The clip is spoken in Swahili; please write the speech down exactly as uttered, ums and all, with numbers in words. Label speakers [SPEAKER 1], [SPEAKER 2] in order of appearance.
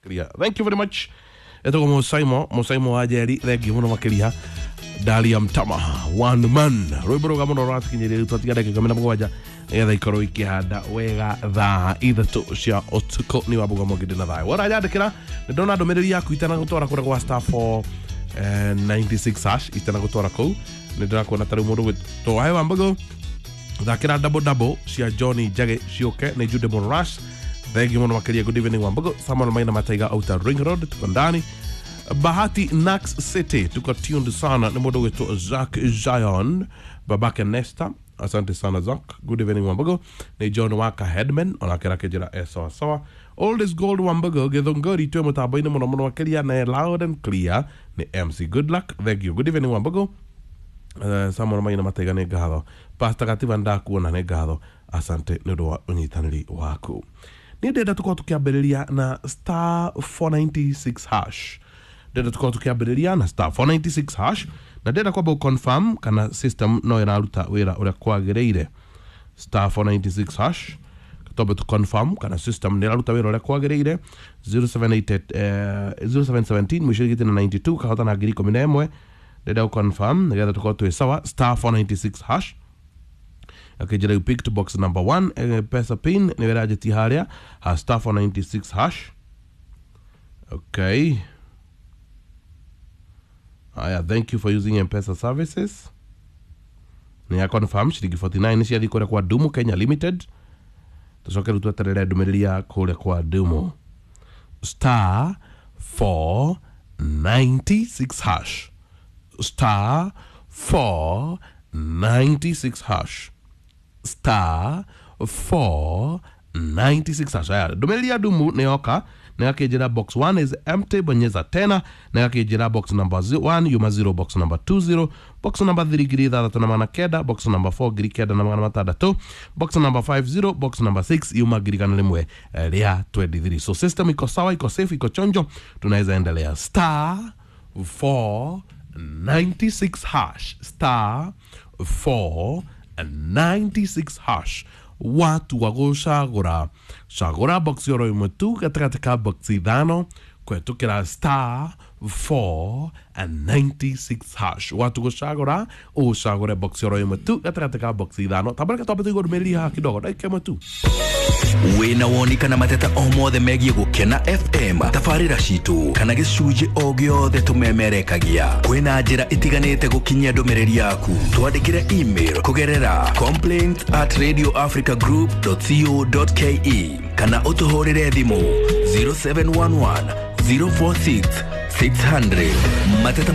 [SPEAKER 1] clear. Thank you very much. Eto ko Mosaimo, Mosaimo ajeri, thank you muno makiria. Dalia Mtama, one man. Rwiboro ga muno ratkinyire tutiga dakika kumi na mũgwanja etha ikoro ikihanda wega thaa ithatũ cia ũtukũ ni wabuga mogide na thayo. Wara yandikira ndona ndomereri yaku itana gutwara kure kwa star four ninety-six hash itana gutwara kuu ni ndirakuona tari mundu gwitwo hai wambugo thakira double double cia Johnny Jage cioke ni Jude Morash. Thank you muno makiria. Good evening wambugo. Samuel Maina Mataiga Outer Ring Road tuko ndani. Bahati Nax City tuko tuned sana ni mundu gwitwo Zach Zion babake Nesta. Asante sana Zach. Good evening wambugo. Ni John Waka Headman onakira kijira eso sawa. Old is gold wambugo githunguri twe mutaboine muno muno makiria na loud and clear ni M C Good Luck. Thank you. Good evening wambugo. Uh, Samuel Maina Mataiga ni ngatho. Pastor Kativa ndakuona ni ngatho. Asante ni ndo unyitaniri waku. Ni ndenda tuko tukiambiriria na star four ninety-six hash. Ndenda tuko tukiambiriria na star four ninety-six hash na ndenda kwamba confirm kana system no iraruta wira uria kwagireire. Star four ninety-six hash tobe to confirm kana system ni iraruta wira uria kwagireire. zero seven eight uh, zero seven one seven mwishigite na ninety-two kahota na ngiri kumi na ĩmwe. Ndenda confirm ndenda tuko tuwe sawa star four ninety-six hash. Okay, you picked box number one. Uh, pesa pin ni wera jeti haria ha star four ninety-six hash. Okay. Aya, thank you for using M-Pesa services. Ni ya confirm shilingi forty-nine cia thi kore kwa Dumu Kenya Limited. Tucoke rutu aterere ndumiria kore kwa Dumu. Star four ninety-six hash. Star four ninety-six hash. Star four ninety-six hash. Aya, ndumiria Dumu neoka. Nakijira box one is empty, bonyeza tena. Nakijira box number one, yuma zero, box number two zero, box number three giri thadatu na mana keda, box number four giri keda na mana matadatu, box number five zero, box number six yuma giri kana limwe lia twenty-three. So system iko sawa, iko safe, iko chonjo. Tunaweza endelea star four ninety-six hash, star four ninety-six hash. Watu wagoshagura shagura box yoro imutu katika box idano kwetu kira star four ninety-six hash. Watu goshagura o shagura box yoro imutu katika box idano tabaraka topati gormeli ha kidogo daike mutu.
[SPEAKER 2] Wena woni kana mateta omothe megie gukena F M tafarira shitu kana gicuje ogiothe tumemerekagia kwina njira itiganite gukinyia ndumiriri yaku twandikire email kugerera complaints at radio africa group dot co dot ke kana utuhorire thimu zero seven one one zero four six six hundred mateta